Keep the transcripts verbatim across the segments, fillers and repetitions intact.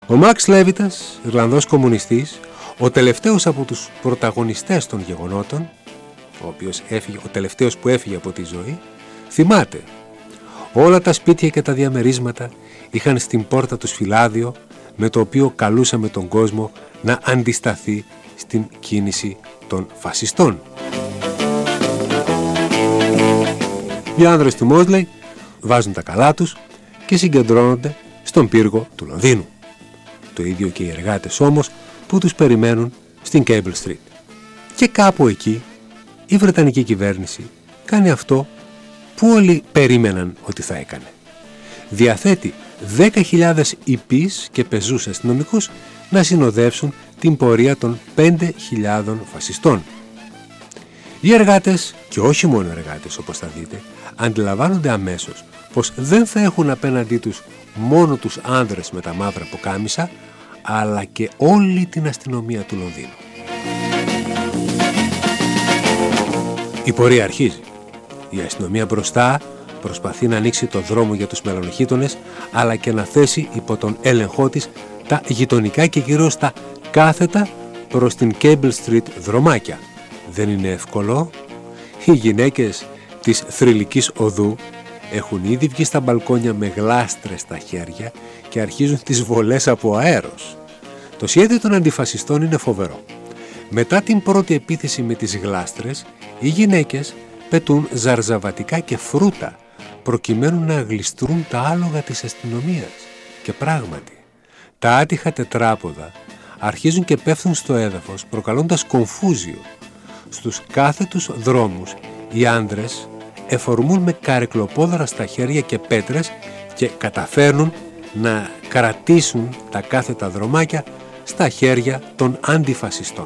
Ο Μαξ Λέβιτας, Ιρλανδός κομμουνιστής, ο τελευταίος από τους πρωταγωνιστές των γεγονότων, ο οποίος έφυγε, ο τελευταίος που έφυγε από τη ζωή, θυμάται. Όλα τα σπίτια και τα διαμερίσματα είχαν στην πόρτα τους φυλάδιο, με το οποίο καλούσαμε τον κόσμο να αντισταθεί στην κίνηση των φασιστών. Οι άνδρες του Μόσλεϊ βάζουν τα καλά τους και συγκεντρώνονται στον πύργο του Λονδίνου. Το ίδιο και οι εργάτες όμως που τους περιμένουν στην Cable Street. Και κάπου εκεί η Βρετανική κυβέρνηση κάνει αυτό που όλοι περίμεναν ότι θα έκανε. Διαθέτει δέκα χιλιάδες υπείς και πεζούς αστυνομικούς να συνοδεύσουν την πορεία των πέντε χιλιάδων φασιστών. Οι εργάτες, και όχι μόνο εργάτες όπως θα δείτε, αντιλαμβάνονται αμέσως πως δεν θα έχουν απέναντί τους μόνο τους άνδρες με τα μαύρα ποκάμισα, αλλά και όλη την αστυνομία του Λονδίνου. Η πορεία αρχίζει. Η αστυνομία μπροστά προσπαθεί να ανοίξει το δρόμο για τους μελανοχείτονες, αλλά και να θέσει υπό τον έλεγχό της τα γειτονικά και κυρίως τα κάθετα προς την Cable Street δρομάκια. Δεν είναι εύκολο. Οι γυναίκες της θρυλικής οδού έχουν ήδη βγει στα μπαλκόνια με γλάστρες στα χέρια και αρχίζουν τις βολές από αέρος. Το σχέδιο των αντιφασιστών είναι φοβερό. Μετά την πρώτη επίθεση με τις γλάστρες, οι γυναίκες πετούν ζαρζαβατικά και φρούτα προκειμένου να γλιστρούν τα άλογα της αστυνομίας. Και πράγματι, τα άτυχα τετράποδα αρχίζουν και πέφτουν στο έδαφος προκαλώντας κομφούζιο. Στους κάθετους δρόμους οι άντρες εφορμούν με καρεκλοπόδαρα στα χέρια και πέτρες και καταφέρνουν να κρατήσουν τα κάθετα δρομάκια στα χέρια των αντιφασιστών.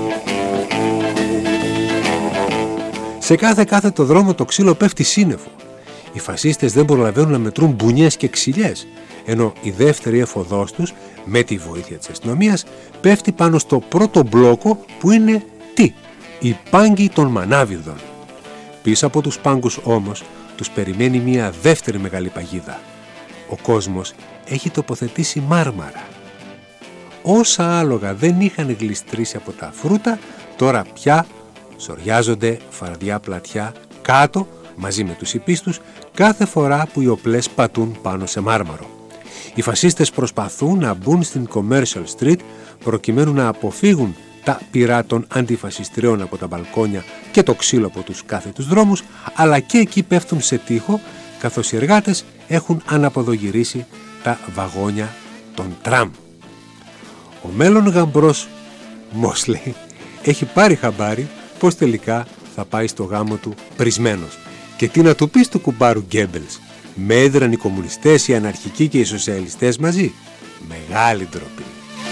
Σε κάθε κάθετο δρόμο το ξύλο πέφτει σύννεφο. Οι φασίστες δεν προλαβαίνουν να μετρούν μπουνιές και ξυλιές, ενώ η δεύτερη εφοδός τους, με τη βοήθεια της αστυνομίας, πέφτει πάνω στο πρώτο μπλόκο που είναι τι? Οι πάγκοι των μανάβιδων. Πίσω από τους πάγκους όμως τους περιμένει μια δεύτερη μεγάλη παγίδα. Ο κόσμος έχει τοποθετήσει μάρμαρα. Όσα άλογα δεν είχαν γλιστρήσει από τα φρούτα, τώρα πια σοριάζονται φαρδιά πλατιά κάτω μαζί με τους υπείς τους κάθε φορά που οι οπλές πατούν πάνω σε μάρμαρο. Οι φασίστες προσπαθούν να μπουν στην Commercial Street προκειμένου να αποφύγουν τα πυρά των αντιφασιστριών από τα μπαλκόνια και το ξύλο από τους κάθετους δρόμους, αλλά και εκεί πέφτουν σε τοίχο, καθώς οι εργάτες έχουν αναποδογυρίσει τα βαγόνια των τραμ. Ο μέλλον γαμπρός Μόσλεϊ έχει πάρει χαμπάρι πως τελικά θα πάει στο γάμο του πρισμένος. Και τι να του πεις του κουμπάρου Γκέμπελς? Με έδραν οι κομμουνιστές, οι αναρχικοί και οι σοσιαλιστές μαζί? Μεγάλη ντροπή.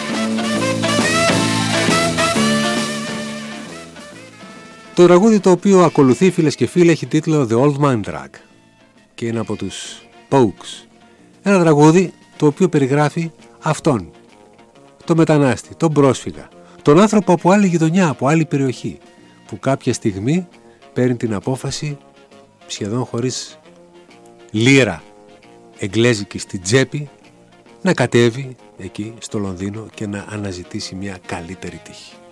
Το τραγούδι το οποίο ακολουθεί, φίλες και φίλοι, έχει τίτλο The Old Man Drag και είναι από τους Pogues. Ένα τραγούδι το οποίο περιγράφει αυτόν, το μετανάστη, τον πρόσφυγα, τον άνθρωπο από άλλη γειτονιά, από άλλη περιοχή, που κάποια στιγμή παίρνει την απόφαση, σχεδόν χωρίς λίρα εγγλέζικη στην τσέπη, να κατέβει εκεί στο Λονδίνο και να αναζητήσει μια καλύτερη τύχη.